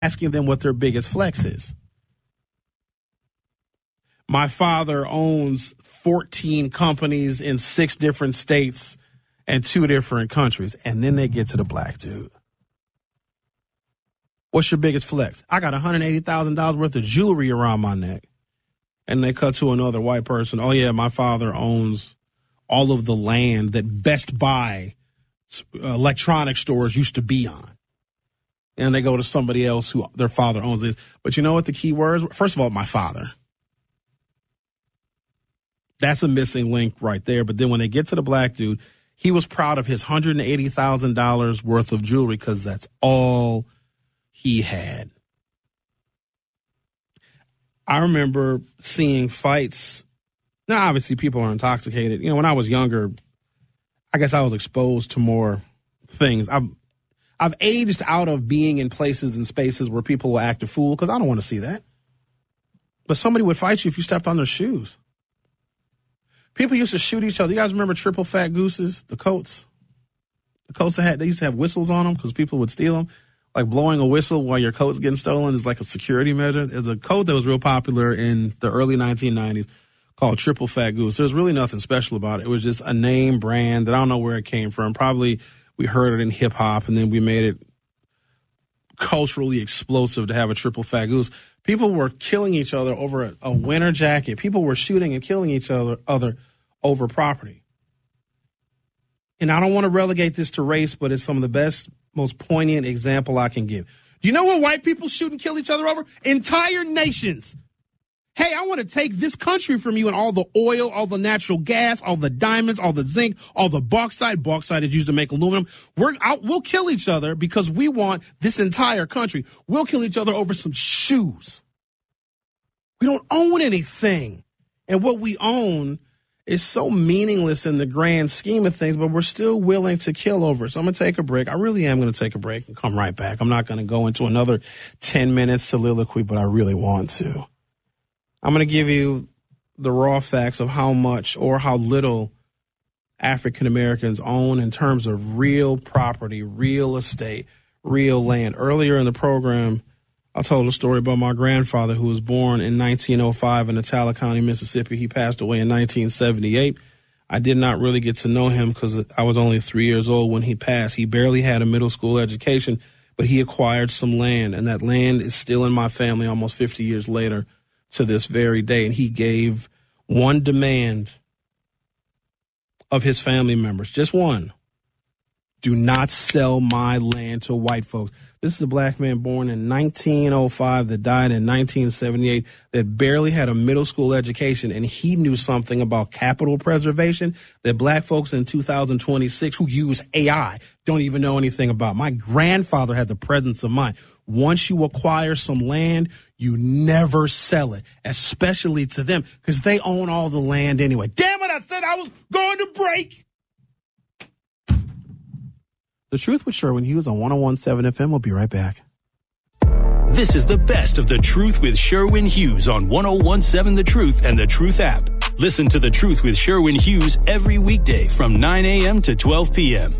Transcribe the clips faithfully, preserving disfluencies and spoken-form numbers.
asking them what their biggest flex is. My father owns fourteen companies in six different states and two different countries. And then they get to the black dude. What's your biggest flex? I got one hundred eighty thousand dollars worth of jewelry around my neck. And they cut to another white person. Oh, yeah, my father owns all of the land that Best Buy electronic stores used to be on. And they go to somebody else who their father owns this. But you know what the key words were? First of all, my father. That's a missing link right there. But then when they get to the black dude, he was proud of his one hundred eighty thousand dollars worth of jewelry because that's all he had. I remember seeing fights. Now, obviously, people are intoxicated. You know, when I was younger, I guess I was exposed to more things. I've I've aged out of being in places and spaces where people will act a fool because I don't want to see that. But somebody would fight you if you stepped on their shoes. People used to shoot each other. You guys remember Triple Fat Gooses, the coats? The coats that had, they used to have whistles on them because people would steal them. Like blowing a whistle while your coat's getting stolen is like a security measure. There's a coat that was real popular in the early nineteen nineties called Triple Fat Goose. There's really nothing special about it. It was just a name brand that I don't know where it came from. Probably we heard it in hip hop and then we made it culturally explosive to have a Triple Fat Goose. People were killing each other over a, a winter jacket. People were shooting and killing each other, other over property. And I don't want to relegate this to race, but it's some of the best, most poignant example I can give. Do you know what white people shoot and kill each other over? Entire nations. Hey, I want to take this country from you and all the oil, all the natural gas, all the diamonds, all the zinc, all the bauxite. Bauxite is used to make aluminum. We're out, we'll kill each other because we want this entire country. We'll kill each other over some shoes. We don't own anything. And what we own is so meaningless in the grand scheme of things, but we're still willing to kill over it. So I'm going to take a break. I really am going to take a break and come right back. I'm not going to go into another ten minutes soliloquy, but I really want to. I'm going to give you the raw facts of how much or how little African Americans own in terms of real property, real estate, real land. Earlier in the program, I told a story about my grandfather who was born in nineteen oh five in Atala County, Mississippi. He passed away in nineteen seventy-eight. I did not really get to know him because I was only three years old when he passed. He barely had a middle school education, but he acquired some land, and that land is still in my family almost fifty years later to this very day. And he gave one demand of his family members, just one. Do not sell my land to white folks. This is a black man born in nineteen oh five that died in nineteen seventy-eight that barely had a middle school education, and he knew something about capital preservation that black folks in two thousand twenty-six who use A I don't even know anything about. My grandfather had the presence of mind. Once you acquire some land, you never sell it, especially to them, because they own all the land anyway. Damn it, I said I was going to break. The Truth with Sherwin Hughes on one oh one point seven F M. We'll be right back. This is the best of The Truth with Sherwin Hughes on one oh one point seven The Truth and The Truth app. Listen to The Truth with Sherwin Hughes every weekday from nine a.m. to twelve p.m.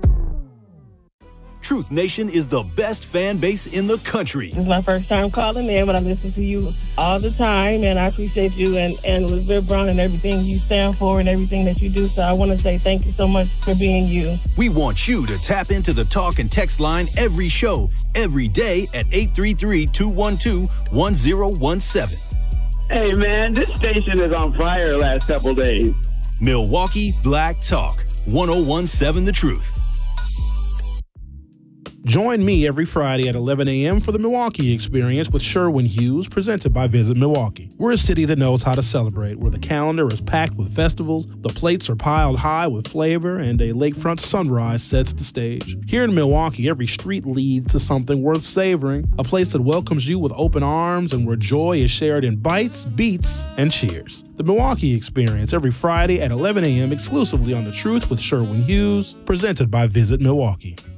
Truth Nation is the best fan base in the country. This is my first time calling in, but I listen to you all the time, and I appreciate you and, and Elizabeth Brown and everything you stand for and everything that you do. So I want to say thank you so much for being you. We want you to tap into the talk and text line every show, every day at eight three three, two one two, one oh one seven. Hey, man, this station is on fire the last couple days. Milwaukee Black Talk, one oh one point seven The Truth. Join me every Friday at eleven a.m. for the Milwaukee Experience with Sherwin Hughes, presented by Visit Milwaukee. We're a city that knows how to celebrate, where the calendar is packed with festivals, the plates are piled high with flavor, and a lakefront sunrise sets the stage. Here in Milwaukee, every street leads to something worth savoring, a place that welcomes you with open arms and where joy is shared in bites, beats, and cheers. The Milwaukee Experience every Friday at eleven a.m. exclusively on The Truth with Sherwin Hughes, presented by Visit Milwaukee.